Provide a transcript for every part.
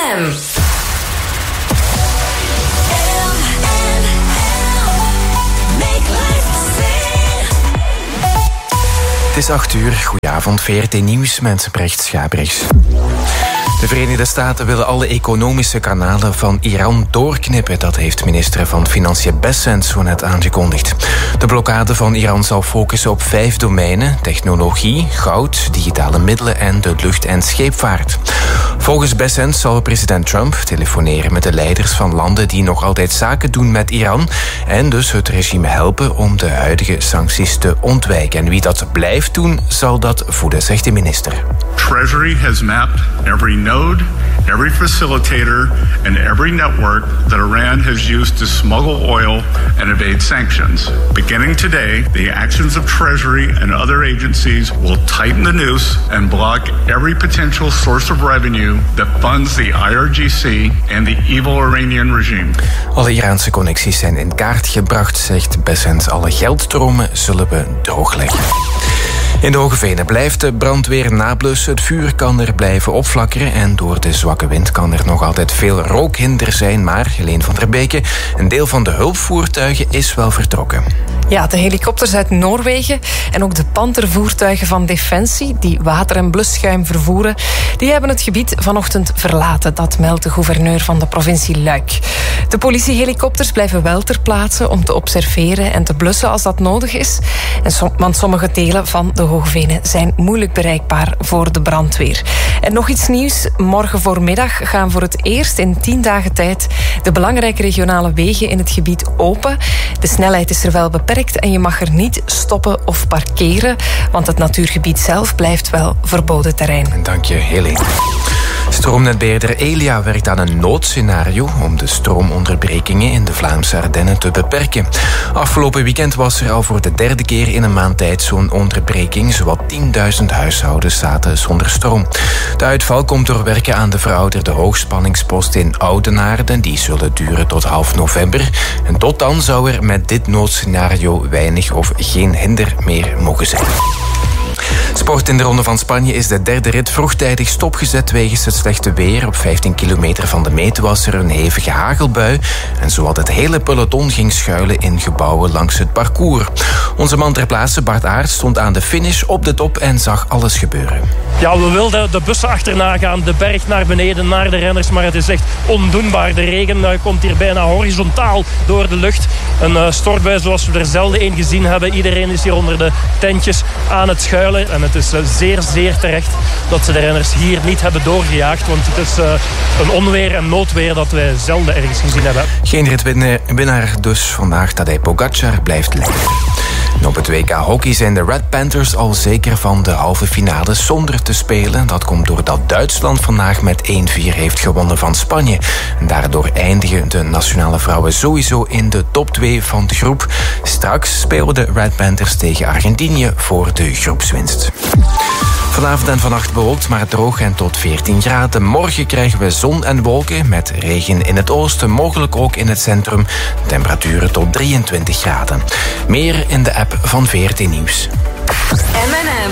M&M. Het is 8:00. Goedenavond, VRT Nieuws met Brecht Schabrichs. De Verenigde Staten willen alle economische kanalen van Iran doorknippen. Dat heeft minister van Financiën Bessent zo net aangekondigd. De blokkade van Iran zal focussen op 5 domeinen: technologie, goud, digitale middelen en de lucht- en scheepvaart. Volgens Bessent zal president Trump telefoneren met de leiders van landen die nog altijd zaken doen met Iran en dus het regime helpen om de huidige sancties te ontwijken. En wie dat blijft doen, zal dat voeden, zegt de minister. Treasury has mapped every node, every facilitator, and every network that Iran has used to smuggle oil and evade sanctions. Beginning today, the actions of Treasury and other agencies will tighten the noose and block every potential source of revenue that funds the IRGC and the evil Iranian regime. Alle Iraanse connecties zijn in kaart gebracht, zegt Bessent. Alle geldstromen zullen we droogleggen. In de Hogevenen blijft de brandweer nablussen. Het vuur kan er blijven opflakkeren en door de zwakke wind kan er nog altijd veel rookhinder zijn. Maar, Helene van der Beke, een deel van de hulpvoertuigen is wel vertrokken. Ja, de helikopters uit Noorwegen en ook de pantervoertuigen van Defensie, die water- en blusschuim vervoeren, die hebben het gebied vanochtend verlaten. Dat meldt de gouverneur van de provincie Luik. De politiehelikopters blijven wel ter plaatse om te observeren en te blussen als dat nodig is. Want sommige delen van de Hoogvenen zijn moeilijk bereikbaar voor de brandweer. En nog iets nieuws. Morgen voormiddag gaan voor het eerst in 10 dagen tijd de belangrijke regionale wegen in het gebied open. De snelheid is er wel beperkt en je mag er niet stoppen of parkeren, want het natuurgebied zelf blijft wel verboden terrein. Dank je, Helene. Stroomnetbeheerder Elia werkt aan een noodscenario om de stroomonderbrekingen in de Vlaamse Ardennen te beperken. Afgelopen weekend was er al voor de 3e keer in een maand tijd zo'n onderbreking. Zowat 10.000 huishoudens zaten zonder stroom. De uitval komt door werken aan de verouderde hoogspanningspost in Oudenaarde. Die zullen duren tot half november. En tot dan zou er met dit noodscenario weinig of geen hinder meer mogen zijn. Sport in de Ronde van Spanje is de 3e rit vroegtijdig stopgezet wegens het slechte weer. Op 15 kilometer van de meet was er een hevige hagelbui en zowat het hele peloton ging schuilen in gebouwen langs het parcours. Onze man ter plaatse, Bart Aert, stond aan de finish op de top en zag alles gebeuren. Ja, we wilden de bussen achterna gaan, de berg naar beneden, naar de renners, maar het is echt ondoenbaar. De regen komt hier bijna horizontaal door de lucht. Een stortbui zoals we er zelden een gezien hebben. Iedereen is hier onder de tentjes aan het schuilen. En het is zeer, zeer terecht dat ze de renners hier niet hebben doorgejaagd. Want het is een onweer en noodweer dat wij zelden ergens gezien hebben. Geen ritwinnaar dus vandaag. Tadej Pogačar blijft leiden. En op het WK hockey zijn de Red Panthers al zeker van de halve finale zonder te spelen. Dat komt doordat Duitsland vandaag met 1-4 heeft gewonnen van Spanje. En daardoor eindigen de nationale vrouwen sowieso in de top 2 van de groep. Straks spelen de Red Panthers tegen Argentinië voor de groepswinst. Vanavond en vannacht bewolkt, maar droog en tot 14 graden. Morgen krijgen we zon en wolken met regen in het oosten, mogelijk ook in het centrum. Temperaturen tot 23 graden. Meer in de app van VRT Nieuws. M&M.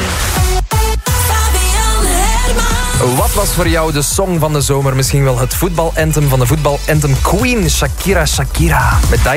Wat was voor jou de song van de zomer? Misschien wel het voetbalanthem van de voetbalanthem Queen, Shakira Shakira. Met